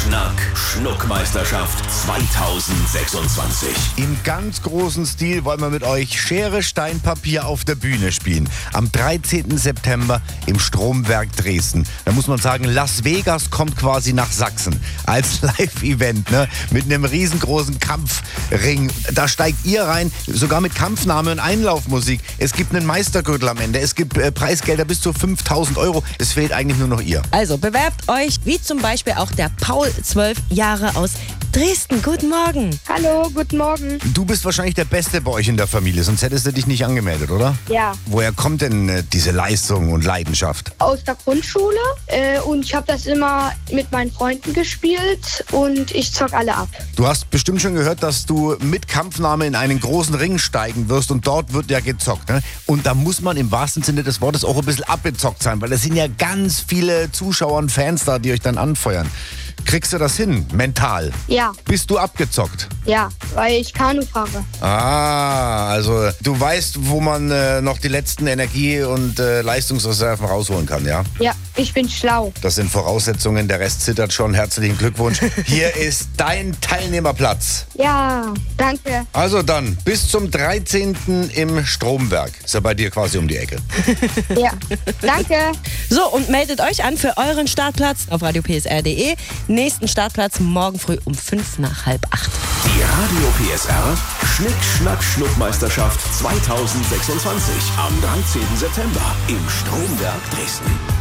Schnack, Schnuckmeisterschaft 2026. Im ganz großen Stil wollen wir mit euch Schere, Stein, Papier auf der Bühne spielen. Am 13. September im Stromwerk Dresden. Da muss man sagen, Las Vegas kommt quasi nach Sachsen als Live-Event, ne? Mit einem riesengroßen Kampfring. Da steigt ihr rein, sogar mit Kampfnahme und Einlaufmusik. Es gibt einen Meistergürtel am Ende. Es gibt Preisgelder bis zu 5.000 Euro. Es fehlt eigentlich nur noch ihr. Also bewerbt euch, wie zum Beispiel auch der Paul, 12 Jahre aus Dresden. Guten Morgen. Hallo, guten Morgen. Du bist wahrscheinlich der Beste bei euch in der Familie, sonst hättest du dich nicht angemeldet, oder? Ja, Woher kommt denn diese Leistung und Leidenschaft? aus der Grundschule und ich habe das immer mit meinen Freunden gespielt und ich zock alle ab. Du hast bestimmt schon gehört, dass du mit Kampfnahme in einen großen Ring steigen wirst und dort wird ja gezockt. Ne? Und da muss man im wahrsten Sinne des Wortes auch ein bisschen abgezockt sein, weil es sind ja ganz viele Zuschauer und Fans da, die euch dann anfeuern. Kriegst du das hin, mental? Ja, Bist du abgezockt? ja, weil ich Kanu fahre. Also du weißt, wo man noch die letzten Energie- und Leistungsreserven rausholen kann, ja? Ja, ich bin schlau. Das sind Voraussetzungen, der Rest zittert schon. Herzlichen Glückwunsch. Hier ist dein Teilnehmerplatz. Ja, danke. Also dann, bis zum 13. im Stromwerk. Ist ja bei dir quasi um die Ecke. Ja, danke. So, und meldet euch an für euren Startplatz auf radiopsr.de. Nächsten Startplatz morgen früh um 7:55. Die Radio PSR Schnick, Schnack, Schnuckmeisterschaft 2026 am 13. September im Stromwerk Dresden.